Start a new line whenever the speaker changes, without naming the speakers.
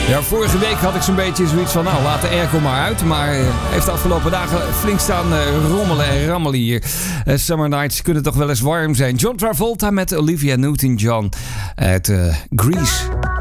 Ja, vorige week had ik zo'n beetje zoiets van, nou, laat de airco maar uit. Maar heeft de afgelopen dagen flink staan rommelen en rammelen hier. Summer nights kunnen toch wel eens warm zijn. John Travolta met Olivia Newton-John uit Grease.